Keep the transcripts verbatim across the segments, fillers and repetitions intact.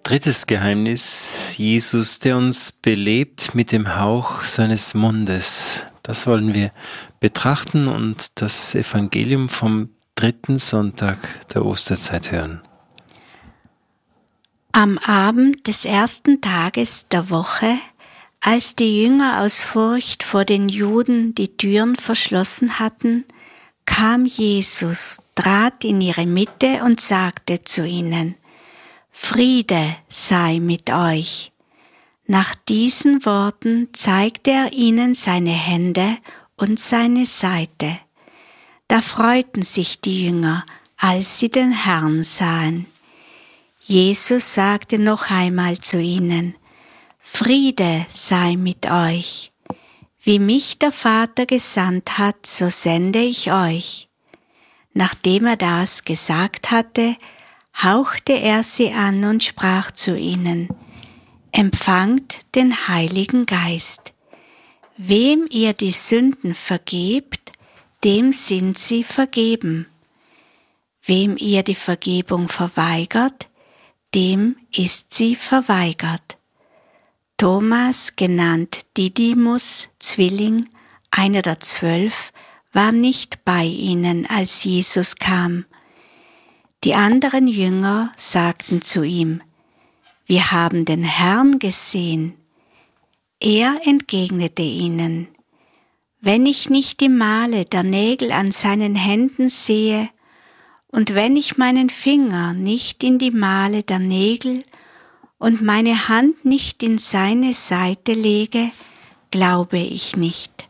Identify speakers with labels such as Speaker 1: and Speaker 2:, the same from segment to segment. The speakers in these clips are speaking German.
Speaker 1: Drittes Geheimnis, Jesus, der uns belebt mit dem Hauch seines Mundes. Das wollen wir betrachten und das Evangelium vom dritten Sonntag der Osterzeit hören.
Speaker 2: Am Abend des ersten Tages der Woche, als die Jünger aus Furcht vor den Juden die Türen verschlossen hatten, kam Jesus, trat in ihre Mitte und sagte zu ihnen: Friede sei mit euch. Nach diesen Worten zeigte er ihnen seine Hände und seine Seite. Da freuten sich die Jünger, als sie den Herrn sahen. Jesus sagte noch einmal zu ihnen: Friede sei mit euch. Wie mich der Vater gesandt hat, so sende ich euch. Nachdem er das gesagt hatte, hauchte er sie an und sprach zu ihnen: Empfangt den Heiligen Geist. Wem ihr die Sünden vergebt, dem sind sie vergeben. Wem ihr die Vergebung verweigert, dem ist sie verweigert. Thomas, genannt Didymus, Zwilling, einer der Zwölf, war nicht bei ihnen, als Jesus kam. Die anderen Jünger sagten zu ihm: Wir haben den Herrn gesehen. Er entgegnete ihnen: Wenn ich nicht die Male der Nägel an seinen Händen sehe und wenn ich meinen Finger nicht in die Male der Nägel und meine Hand nicht in seine Seite lege, glaube ich nicht.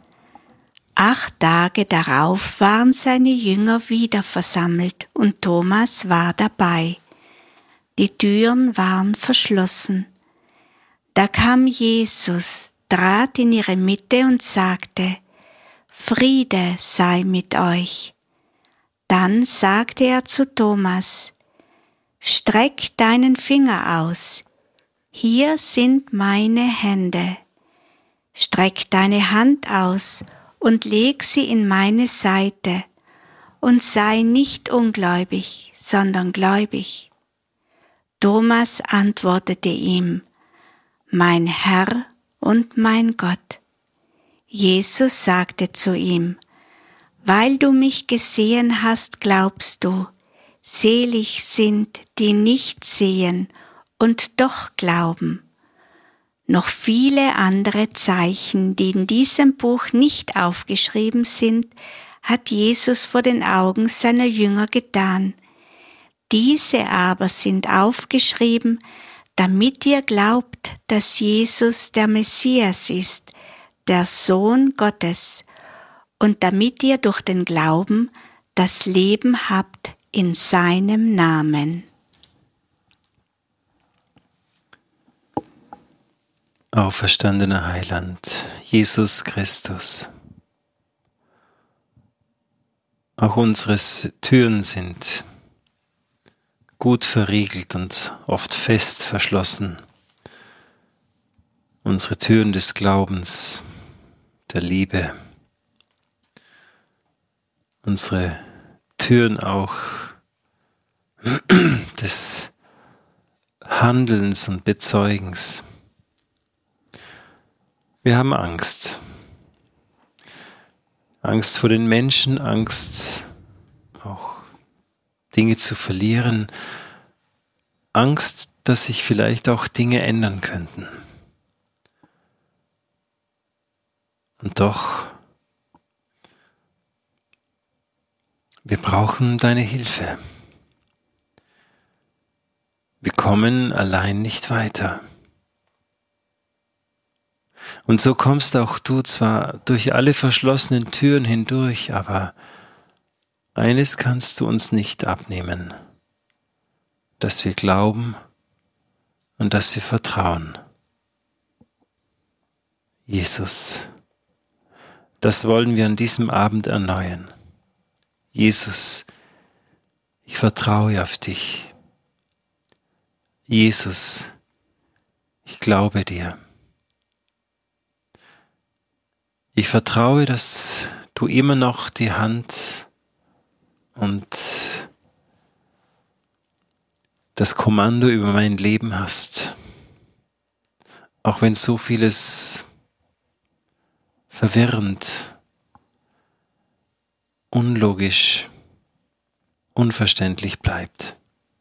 Speaker 2: Acht Tage darauf waren seine Jünger wieder versammelt und Thomas war dabei. Die Türen waren verschlossen. Da kam Jesus, trat in ihre Mitte und sagte: Friede sei mit euch. Dann sagte er zu Thomas: Streck deinen Finger aus. Hier sind meine Hände. Streck deine Hand aus und leg sie in meine Seite, und sei nicht ungläubig, sondern gläubig. Thomas antwortete ihm: Mein Herr und mein Gott. Jesus sagte zu ihm: Weil du mich gesehen hast, glaubst du. Selig sind, die nicht sehen und doch glauben. Noch viele andere Zeichen, die in diesem Buch nicht aufgeschrieben sind, hat Jesus vor den Augen seiner Jünger getan. Diese aber sind aufgeschrieben, damit ihr glaubt, dass Jesus der Messias ist, der Sohn Gottes, und damit ihr durch den Glauben das Leben habt in seinem Namen.
Speaker 1: Auferstandener Heiland, Jesus Christus. Auch unsere Türen sind gut verriegelt und oft fest verschlossen. Unsere Türen des Glaubens, der Liebe, unsere Türen auch des Handelns und Bezeugens. Wir haben Angst. Angst vor den Menschen, Angst auch Dinge zu verlieren, Angst, dass sich vielleicht auch Dinge ändern könnten. Und doch, wir brauchen deine Hilfe. Wir kommen allein nicht weiter. Und so kommst auch du zwar durch alle verschlossenen Türen hindurch, aber eines kannst du uns nicht abnehmen: dass wir glauben und dass wir vertrauen. Jesus, das wollen wir an diesem Abend erneuern. Jesus, ich vertraue auf dich. Jesus, ich glaube dir. Ich vertraue, dass du immer noch die Hand und das Kommando über mein Leben hast. Auch wenn so vieles verwirrend, unlogisch, unverständlich bleibt.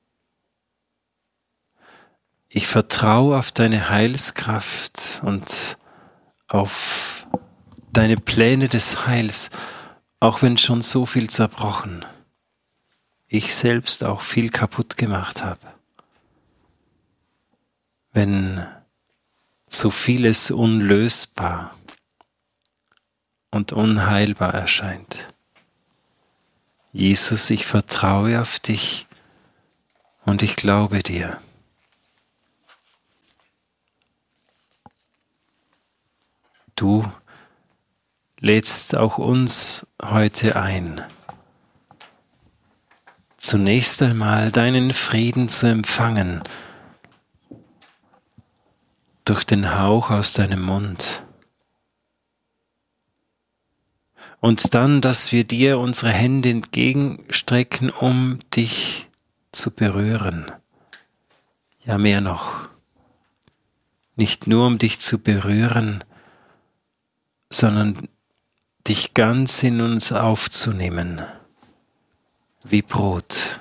Speaker 1: Ich vertraue auf deine Heilskraft und auf deine Pläne des Heils, auch wenn schon so viel zerbrochen, ich selbst auch viel kaputt gemacht habe. Wenn so vieles unlösbar und unheilbar erscheint. Jesus, ich vertraue auf dich und ich glaube dir. Du lädst auch uns heute ein, zunächst einmal deinen Frieden zu empfangen, durch den Hauch aus deinem Mund. Und dann, dass wir dir unsere Hände entgegenstrecken, um dich zu berühren. Ja, mehr noch. Nicht nur um dich zu berühren, sondern dich ganz in uns aufzunehmen, wie Brot,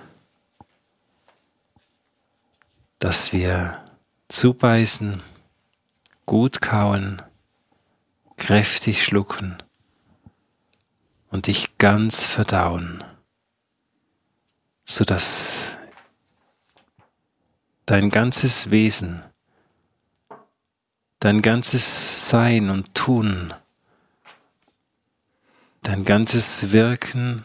Speaker 1: dass wir zubeißen, gut kauen, kräftig schlucken und dich ganz verdauen, sodass dein ganzes Wesen, dein ganzes Sein und Tun, dein ganzes Wirken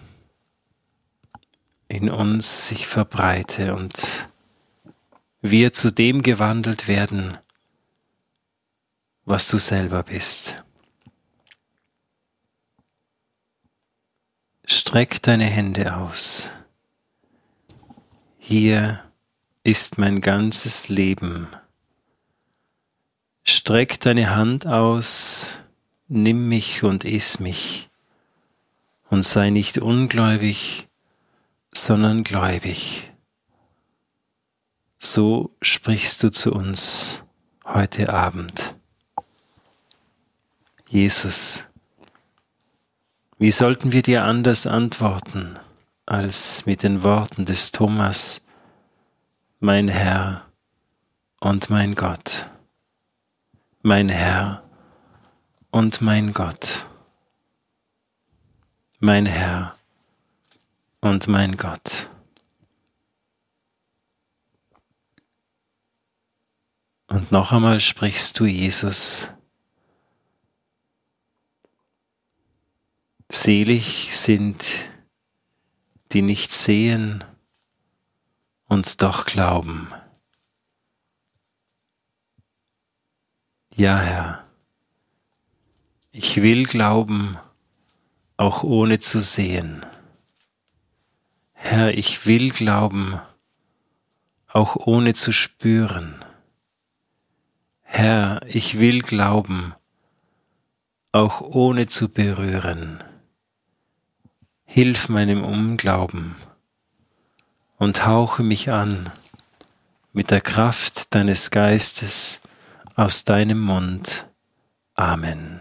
Speaker 1: in uns sich verbreite und wir zu dem gewandelt werden, was du selber bist. Streck deine Hände aus. Hier ist mein ganzes Leben. Streck deine Hand aus, nimm mich und iss mich. Und sei nicht ungläubig, sondern gläubig. So sprichst du zu uns heute Abend. Jesus, wie sollten wir dir anders antworten, als mit den Worten des Thomas, mein Herr und mein Gott, mein Herr und mein Gott. Mein Herr und mein Gott. Und noch einmal sprichst du, Jesus, selig sind, die nicht sehen und doch glauben. Ja, Herr, ich will glauben, auch ohne zu sehen. Herr, ich will glauben, auch ohne zu spüren. Herr, ich will glauben, auch ohne zu berühren. Hilf meinem Unglauben und hauche mich an mit der Kraft deines Geistes aus deinem Mund. Amen.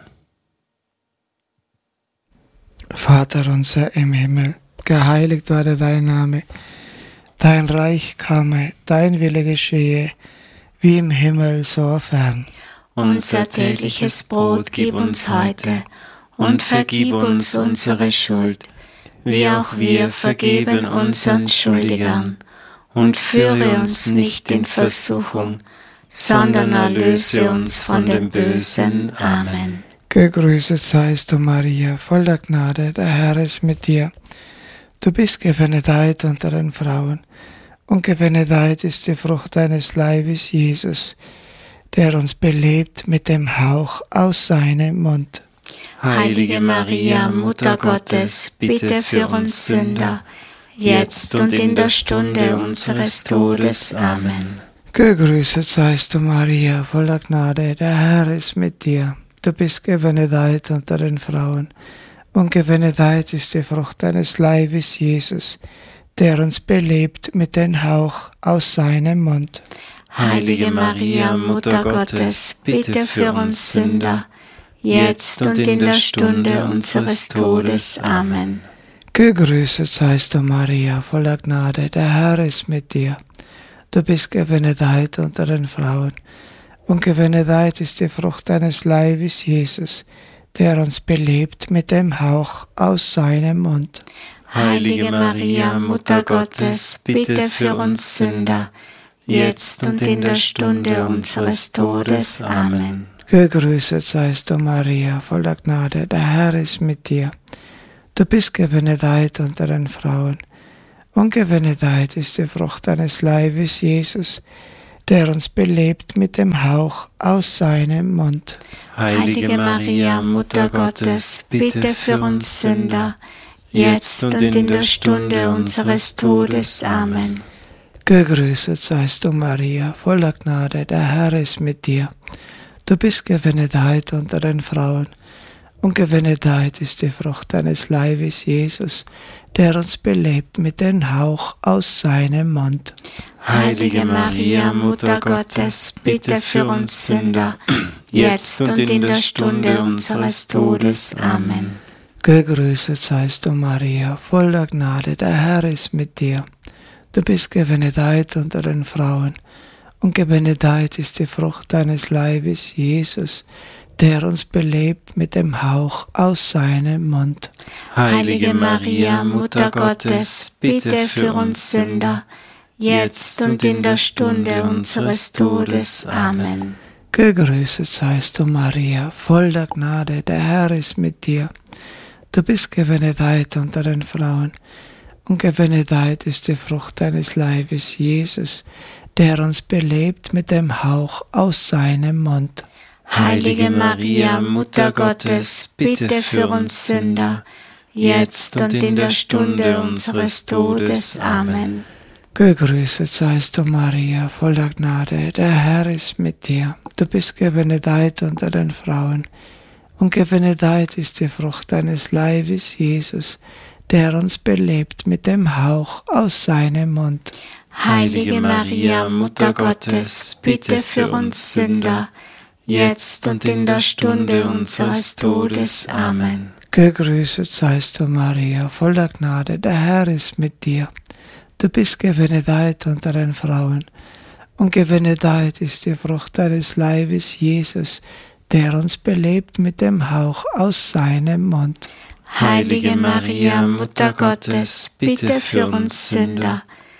Speaker 3: Vater unser im Himmel, geheiligt werde dein Name, dein Reich komme, dein Wille geschehe, wie im Himmel so fern.
Speaker 2: Unser tägliches Brot gib uns heute und vergib uns unsere Schuld, wie auch wir vergeben unseren Schuldigern. Und führe uns nicht in Versuchung, sondern erlöse uns von dem Bösen. Amen.
Speaker 3: Gegrüßet seist du, Maria, voll der Gnade, der Herr ist mit dir. Du bist gebenedeit unter den Frauen, und gebenedeit ist die Frucht deines Leibes, Jesus, der uns belebt mit dem Hauch aus seinem Mund.
Speaker 2: Heilige Maria, Mutter Gottes, bitte für uns Sünder, jetzt und in der Stunde unseres Todes. Amen.
Speaker 3: Gegrüßet seist du, Maria, voll der Gnade, der Herr ist mit dir. Du bist gebenedeit unter den Frauen, und gebenedeit ist die Frucht deines Leibes, Jesus, der uns belebt mit dem Hauch aus seinem Mund.
Speaker 2: Heilige Maria, Mutter Gottes, bitte für uns Sünder, jetzt und in der Stunde unseres Todes. Amen.
Speaker 3: Gegrüßet seist du, Maria, voller Gnade, der Herr ist mit dir. Du bist gebenedeit unter den Frauen, und gebenedeit ist die Frucht deines Leibes, Jesus, der uns belebt mit dem Hauch aus seinem Mund.
Speaker 2: Heilige Maria, Mutter Gottes, bitte für uns Sünder, jetzt und in der Stunde unseres Todes. Amen.
Speaker 3: Gegrüßet seist du, Maria, voller Gnade, der Herr ist mit dir. Du bist gebenedeit unter den Frauen, und gebenedeit ist die Frucht deines Leibes, Jesus, der uns belebt mit dem Hauch aus seinem Mund.
Speaker 2: Heilige Maria, Mutter Gottes, bitte für uns Sünder, jetzt und in der Stunde unseres Todes. Amen.
Speaker 3: Gegrüßet seist du, Maria, voller Gnade, der Herr ist mit dir. Du bist gebenedeit unter den Frauen, und gebenedeit ist die Frucht deines Leibes, Jesus, der uns belebt mit dem Hauch aus seinem Mund.
Speaker 2: Heilige Maria, Mutter Gottes, bitte für uns Sünder, jetzt und in der Stunde unseres Todes. Amen.
Speaker 3: Gegrüßet seist du, Maria, voller Gnade, der Herr ist mit dir. Du bist gebenedeit unter den Frauen, und gebenedeit ist die Frucht deines Leibes, Jesus, der uns belebt mit dem Hauch aus seinem Mund.
Speaker 2: Heilige Maria, Mutter Gottes, bitte für uns Sünder, jetzt und in der Stunde unseres Todes. Amen.
Speaker 3: Gegrüßet seist du, Maria, voller Gnade, der Herr ist mit dir. Du bist gebenedeit unter den Frauen, und gebenedeit ist die Frucht deines Leibes, Jesus, der uns belebt mit dem Hauch aus seinem Mund.
Speaker 2: Heilige Maria, Mutter Gottes, bitte für uns Sünder, jetzt und in der Stunde unseres Todes. Amen.
Speaker 3: Gegrüßet seist du, Maria, voller Gnade, der Herr ist mit dir. Du bist gebenedeit unter den Frauen, und gebenedeit ist die Frucht deines Leibes, Jesus, der uns belebt mit dem Hauch aus seinem Mund.
Speaker 2: Heilige Maria, Mutter Gottes, bitte für uns Sünder, jetzt und in der Stunde unseres Todes. Amen.
Speaker 3: Gegrüßet seist du, Maria, voller Gnade, der Herr ist mit dir. Du bist gebenedeit unter den Frauen, und gebenedeit ist die Frucht deines Leibes, Jesus, der uns belebt mit dem Hauch aus seinem Mund.
Speaker 2: Heilige Maria, Mutter Gottes, bitte für uns Sünder,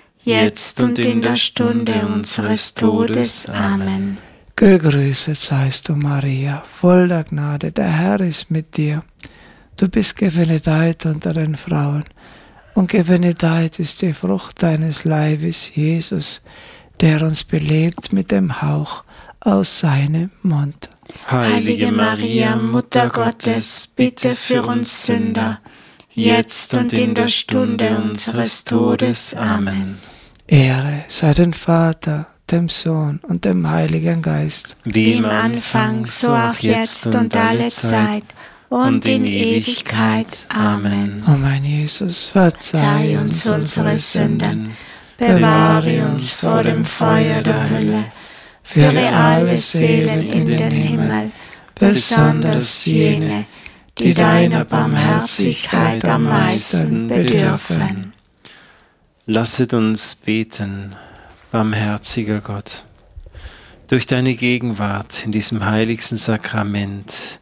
Speaker 2: jetzt und in der Stunde unseres Todes. Amen.
Speaker 3: Gegrüßet seist du, Maria, voller Gnade, der Herr ist mit dir. Du bist gebenedeit unter den Frauen, und gebenedeit ist die Frucht deines Leibes, Jesus, der uns belebt mit dem Hauch aus seinem Mund.
Speaker 2: Heilige Maria, Mutter Gottes, bitte für uns Sünder, jetzt und in der Stunde unseres Todes. Amen.
Speaker 3: Ehre sei dem Vater, dem Sohn und dem Heiligen Geist.
Speaker 2: Wie im Anfang, so auch jetzt und alle Zeit und in Ewigkeit. Amen.
Speaker 3: O mein Jesus, verzeih uns unsere Sünden,
Speaker 2: bewahre uns vor dem Feuer der Hölle, führe alle Seelen in den Himmel, besonders jene, die deiner Barmherzigkeit am meisten bedürfen.
Speaker 1: Lasset uns beten, barmherziger Gott. Durch deine Gegenwart in diesem heiligsten Sakrament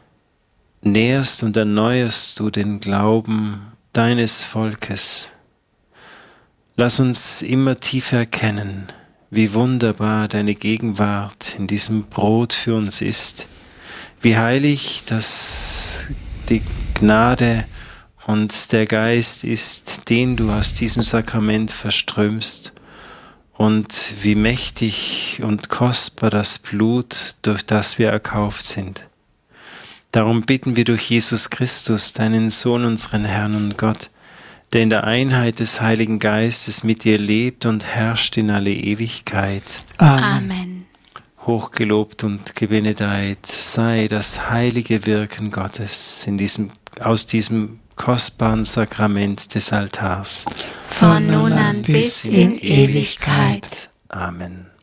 Speaker 1: nährst und erneuerst du den Glauben deines Volkes. Lass uns immer tiefer erkennen, wie wunderbar deine Gegenwart in diesem Brot für uns ist, wie heilig das die Gnade und der Geist ist, den du aus diesem Sakrament verströmst, und wie mächtig und kostbar das Blut, durch das wir erkauft sind. Darum bitten wir durch Jesus Christus, deinen Sohn, unseren Herrn und Gott, der in der Einheit des Heiligen Geistes mit dir lebt und herrscht in alle Ewigkeit.
Speaker 3: Amen.
Speaker 2: Amen.
Speaker 1: Hochgelobt und gebenedeit sei das heilige Wirken Gottes in diesem, aus diesem kostbaren Sakrament des Altars,
Speaker 2: von nun an bis in Ewigkeit.
Speaker 1: Amen.